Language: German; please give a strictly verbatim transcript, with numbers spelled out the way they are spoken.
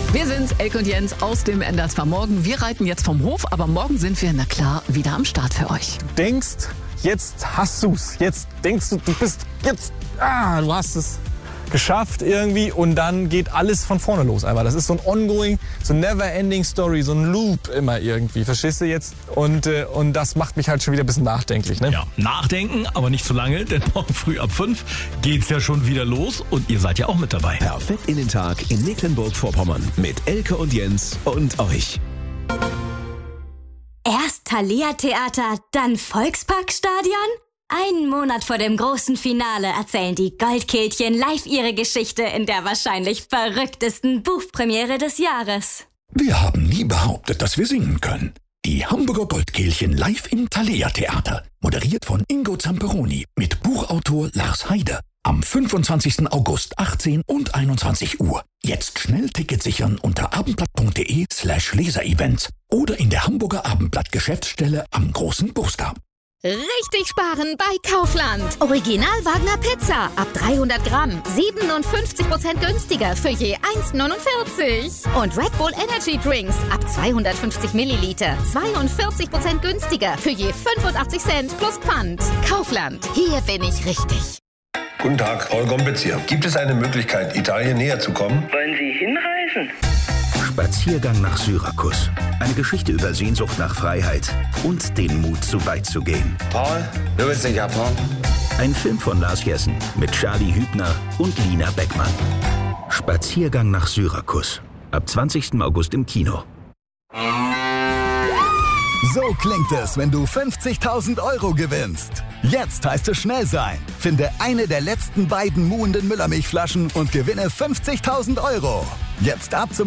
Wir sind Elke und Jens aus dem Enders war morgen. Wir reiten jetzt vom Hof, aber morgen sind wir, na klar, wieder am Start für euch. Du denkst, jetzt hast du's. Jetzt denkst du, du bist, jetzt, ah, du hast es geschafft irgendwie und dann geht alles von vorne los einfach. Das ist so ein ongoing, so ein never-ending Story, so ein Loop immer irgendwie. Verstehst du jetzt? Und, äh, und das macht mich halt schon wieder ein bisschen nachdenklich, ne? Ja, nachdenken, aber nicht zu lange, denn morgen früh ab fünf geht's ja schon wieder los und ihr seid ja auch mit dabei. Perfekt in den Tag in Mecklenburg-Vorpommern mit Elke und Jens und euch. Erst Thalia Theater, dann Volksparkstadion? Einen Monat vor dem großen Finale erzählen die Goldkehlchen live ihre Geschichte in der wahrscheinlich verrücktesten Buchpremiere des Jahres. Wir haben nie behauptet, dass wir singen können. Die Hamburger Goldkehlchen live im Thalia Theater. Moderiert von Ingo Zamperoni mit Buchautor Lars Heide. Am fünfundzwanzigsten August achtzehn und einundzwanzig Uhr. Jetzt schnell Ticket sichern unter abendblatt.de slash Leserevents oder in der Hamburger Abendblatt-Geschäftsstelle am Großen Buchstab. Richtig sparen bei Kaufland. Original Wagner Pizza ab dreihundert Gramm. siebenundfünfzig Prozent günstiger für je eins neunundvierzig. Und Red Bull Energy Drinks ab zweihundertfünfzig Milliliter. zweiundvierzig Prozent günstiger für je fünfundachtzig Cent plus Pfand. Kaufland. Hier bin ich richtig. Guten Tag, Paul Gombitz hier. Gibt es eine Möglichkeit, Italien näher zu kommen? Wollen Sie hinreisen? Spaziergang nach Syrakus. Eine Geschichte über Sehnsucht nach Freiheit und den Mut, zu weit zu gehen. Paul, du willst in Japan? Ein Film von Lars Jessen mit Charlie Hübner und Lina Beckmann. Spaziergang nach Syrakus. Ab zwanzigsten August im Kino. So klingt es, wenn du fünfzigtausend Euro gewinnst. Jetzt heißt es schnell sein. Finde eine der letzten beiden muhenden Müllermilchflaschen und gewinne fünfzigtausend Euro. Jetzt ab zum